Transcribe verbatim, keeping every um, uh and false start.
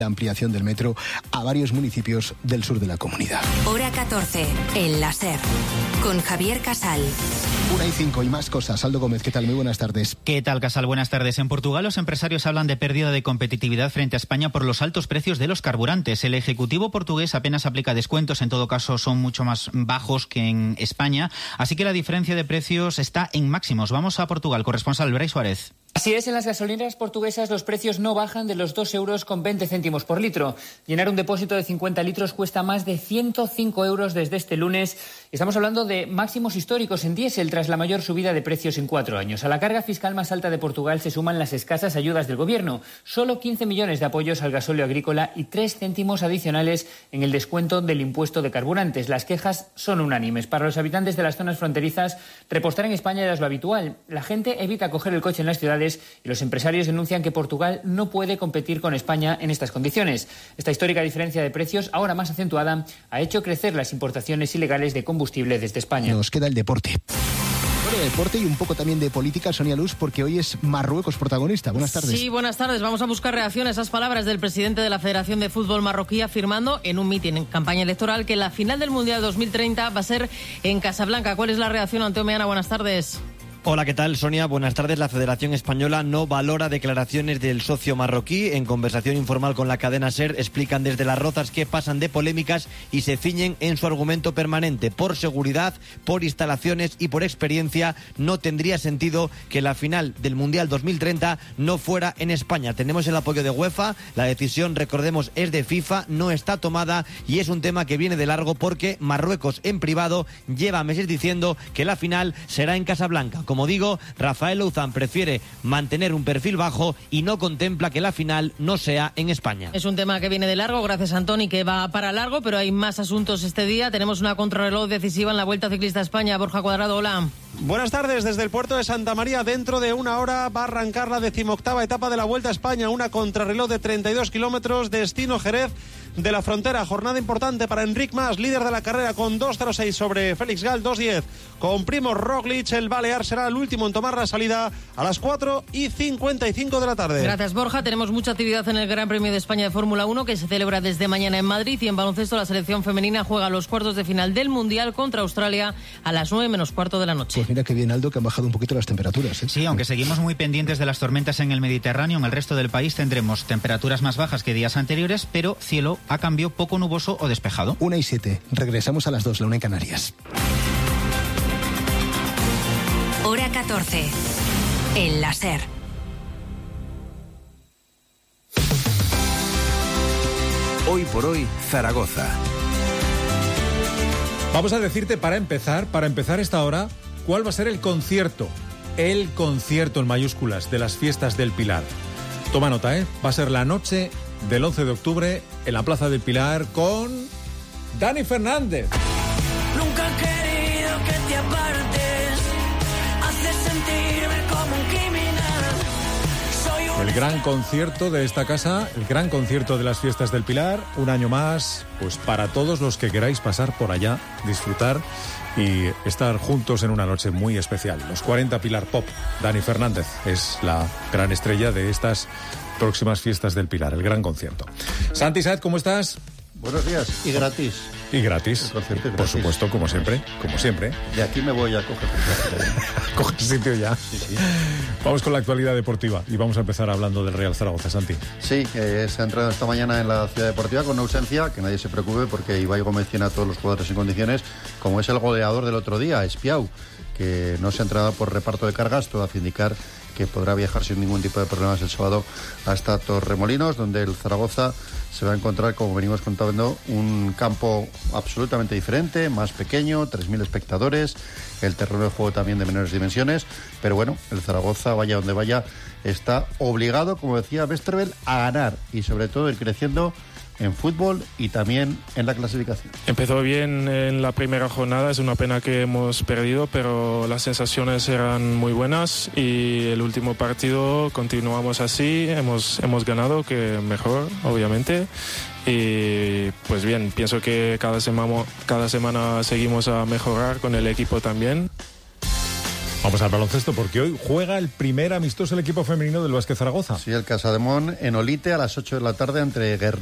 la ampliación del metro a varios municipios del sur de la comunidad. Hora catorce, en la SER, con Javier Casal. Una y cinco y más cosas. Aldo Gómez, ¿qué tal? Muy buenas tardes. ¿Qué tal, Casal? Buenas tardes. En Portugal los empresarios hablan de pérdida de competitividad frente a España por los altos precios de los carburantes. El Ejecutivo portugués apenas aplica descuentos, en todo caso son mucho más bajos que en España, así que la diferencia de precios está en máximos. Vamos a Portugal, corresponsal Brais Suárez. Así es, en las gasolineras portuguesas los precios no bajan de los dos euros con veinte céntimos por litro. Llenar un depósito de cincuenta litros cuesta más de ciento cinco euros desde este lunes. Estamos hablando de máximos históricos en diésel tras la mayor subida de precios en cuatro años. A la carga fiscal más alta de Portugal se suman las escasas ayudas del gobierno. Solo quince millones de apoyos al gasóleo agrícola y tres céntimos adicionales en el descuento del impuesto de carburantes. Las quejas son unánimes. Para los habitantes de las zonas fronterizas, repostar en España ya es lo habitual. La gente evita coger el coche en las ciudades y los empresarios denuncian que Portugal no puede competir con España en estas condiciones. Esta histórica diferencia de precios, ahora más acentuada, ha hecho crecer las importaciones ilegales de combustible desde España. Nos queda el deporte. Bueno, de deporte y un poco también de política, Sonia Luz, porque hoy es Marruecos protagonista. Buenas tardes. Sí, buenas tardes. Vamos a buscar reacción a esas palabras del presidente de la Federación de Fútbol marroquí afirmando en un mitin en campaña electoral que la final del Mundial dos mil treinta va a ser en Casablanca. ¿Cuál es la reacción, Anteo Meana? Buenas tardes. Hola, ¿qué tal, Sonia? Buenas tardes. La Federación Española no valora declaraciones del socio marroquí. En conversación informal con la cadena SER explican desde Las Rozas que pasan de polémicas y se ciñen en su argumento permanente. Por seguridad, por instalaciones y por experiencia no tendría sentido que la final del Mundial dos mil treinta no fuera en España. Tenemos el apoyo de UEFA, la decisión, recordemos, es de FIFA, no está tomada y es un tema que viene de largo porque Marruecos en privado lleva meses diciendo que la final será en Casablanca. Como digo, Rafael Louzán prefiere mantener un perfil bajo y no contempla que la final no sea en España. Es un tema que viene de largo, gracias a Antoni, que va para largo, pero hay más asuntos este día. Tenemos una contrarreloj decisiva en la Vuelta Ciclista a España. Borja Cuadrado, hola. Buenas tardes. Desde el puerto de Santa María, dentro de una hora va a arrancar la decimoctava etapa de la Vuelta a España, una contrarreloj de treinta y dos kilómetros, destino Jerez de la Frontera. Jornada importante para Enric Mas, líder de la carrera, con dos cero seis sobre Félix Gal, dos diez. Con Primož Roglič, el balear será el último en tomar la salida a las cuatro y cincuenta y cinco de la tarde. Gracias, Borja. Tenemos mucha actividad en el Gran Premio de España de Fórmula uno, que se celebra desde mañana en Madrid, y en baloncesto la selección femenina juega los cuartos de final del Mundial contra Australia a las nueve menos cuarto de la noche. Pues mira qué bien, Aldo, que han bajado un poquito las temperaturas, ¿eh? Sí, aunque seguimos muy pendientes de las tormentas en el Mediterráneo, en el resto del país tendremos temperaturas más bajas que días anteriores, pero cielo a cambio poco nuboso o despejado. Una y siete. Regresamos a las dos, la una en Canarias. Hora catorce, en la SER. Hoy por hoy, Zaragoza. Vamos a decirte para empezar, para empezar esta hora, cuál va a ser el concierto, el concierto en mayúsculas de las fiestas del Pilar. Toma nota, ¿eh? Va a ser la noche del once de octubre en la Plaza del Pilar con Dani Fernández. Nunca he querido que te apartes, haces sentirme como un criminal. Soy un... El gran concierto de esta casa, el gran concierto de las fiestas del Pilar, un año más, pues para todos los que queráis pasar por allá, disfrutar y estar juntos en una noche muy especial. Los cuarenta Pilar Pop. Dani Fernández es la gran estrella de estas próximas fiestas del Pilar, el gran concierto. Santi Saez, ¿cómo estás? Buenos días. Y gratis. Y gratis. El concierto y Por gratis. supuesto, como siempre, como siempre. De aquí me voy a coger. Coge sitio ya. Sí, sí. Vamos con la actualidad deportiva y vamos a empezar hablando del Real Zaragoza, Santi. Sí, eh, se ha entrado esta mañana en la ciudad deportiva con una ausencia, que nadie se preocupe porque Ibai Gómez tiene a todos los jugadores en condiciones, como es el goleador del otro día, Espiau, que no se ha entrado por reparto de cargas, todo hace indicar que podrá viajar sin ningún tipo de problemas el sábado hasta Torremolinos, donde el Zaragoza se va a encontrar, como venimos contando, un campo absolutamente diferente, más pequeño, tres mil espectadores, el terreno de juego también de menores dimensiones, pero bueno, el Zaragoza, vaya donde vaya, está obligado, como decía Westerveld, a ganar y sobre todo ir creciendo en fútbol y también en la clasificación. Empezó bien en la primera jornada, es una pena que hemos perdido, pero las sensaciones eran muy buenas y el último partido continuamos así, hemos, hemos ganado, que mejor, obviamente. Y pues bien, pienso que cada semana, cada semana seguimos a mejorar con el equipo también. Vamos al baloncesto porque hoy juega el primer amistoso el equipo femenino del Básquet Zaragoza. Sí, el Casademón en Olite a las ocho de la tarde entre Guerrero